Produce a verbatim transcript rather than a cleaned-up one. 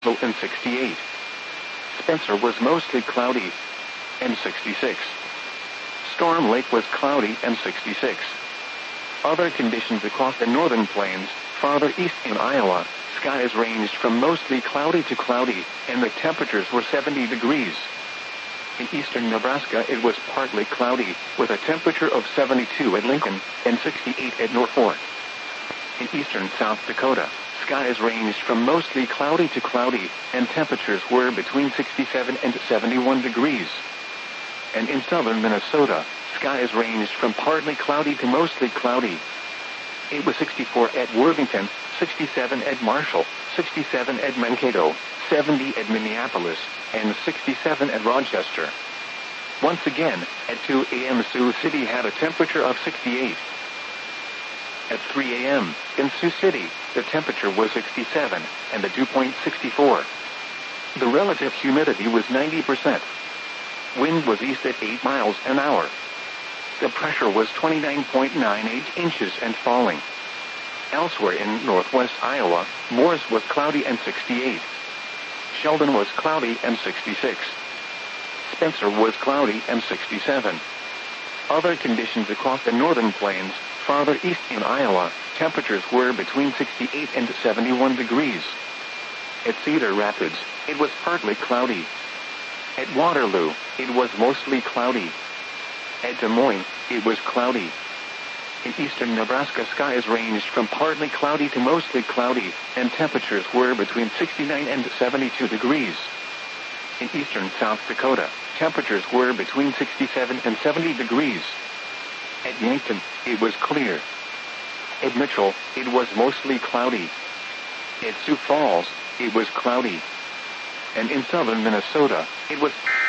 low and sixty-eight. Spencer was mostly cloudy and sixty-six. Storm Lake was cloudy and sixty-six. Other conditions across the northern plains, farther east in Iowa, skies ranged from mostly cloudy to cloudy, and the temperatures were seventy degrees. In eastern Nebraska it was partly cloudy, with a temperature of seventy-two at Lincoln and sixty-eight at Norfolk. In eastern South Dakota, skies ranged from mostly cloudy to cloudy, and temperatures were between sixty-seven and seventy-one degrees. And in southern Minnesota, skies ranged from partly cloudy to mostly cloudy. It was sixty-four at Worthington, sixty-seven at Marshall, sixty-seven at Mankato, seventy at Minneapolis, and sixty-seven at Rochester. Once again, at two a m Sioux City had a temperature of sixty-eight. At three a m in Sioux City, the temperature was sixty-seven, and the dew point sixty-four. The relative humidity was ninety percent. Wind was east at eight miles an hour. The pressure was twenty-nine point nine eight inches and falling. Elsewhere in northwest Iowa, Morris was cloudy and sixty-eight. Sheldon was cloudy and sixty-six. Spencer was cloudy and sixty-seven. Other conditions across the northern plains, farther east in Iowa, temperatures were between sixty-eight and seventy-one degrees. At Cedar Rapids, it was partly cloudy. At Waterloo, it was mostly cloudy. At Des Moines, it was cloudy. In eastern Nebraska, skies ranged from partly cloudy to mostly cloudy, and temperatures were between sixty-nine and seventy-two degrees. In eastern South Dakota, temperatures were between sixty-seven and seventy degrees. At Yankton, it was clear. At Mitchell, it was mostly cloudy. At Sioux Falls, it was cloudy. And in southern Minnesota, it was